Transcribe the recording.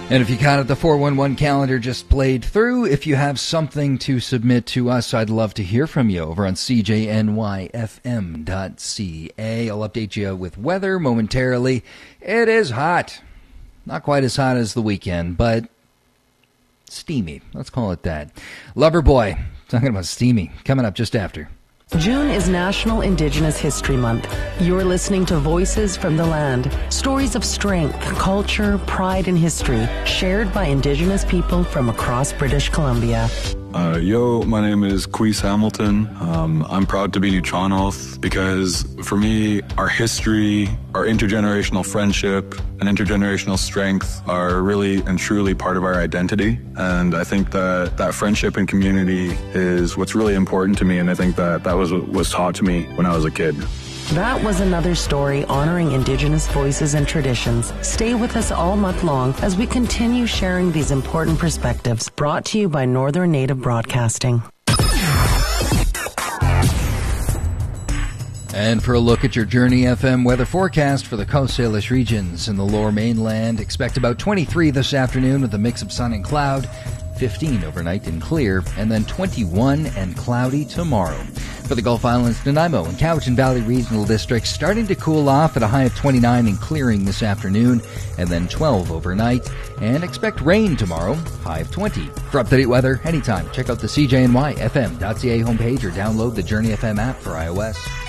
And if you counted the 411 calendar just played through, if you have something to submit to us, I'd love to hear from you over on cjnyfm.ca. I'll update you with weather momentarily. It is hot. Not quite as hot as the weekend, but steamy. Let's call it that. Loverboy, talking about steamy, coming up just after. June is National Indigenous History Month. You're listening to Voices from the Land. Stories of strength, culture, pride, and history shared by Indigenous people from across British Columbia. My name is Queese Hamilton. I'm proud to be Nuu-chah-nulth because for me, our history, our intergenerational friendship, and intergenerational strength are really and truly part of our identity. And I think that friendship and community is what's really important to me. And I think that was what was taught to me when I was a kid. That was another story honoring Indigenous voices and traditions. Stay with us all month long as we continue sharing these important perspectives. Brought to you by Northern Native Broadcasting. And for a look at your Journey FM weather forecast for the Coast Salish regions in the Lower Mainland, expect about 23 this afternoon with a mix of sun and cloud, 15 overnight and clear, and then 21 and cloudy tomorrow. For the Gulf Islands, Nanaimo and Cowichan Valley Regional Districts starting to cool off at a high of 29 and clearing this afternoon, and then 12 overnight, and expect rain tomorrow, high of 20. For up-to-date weather anytime, check out the CJNYFM.ca homepage or download the Journey FM app for iOS.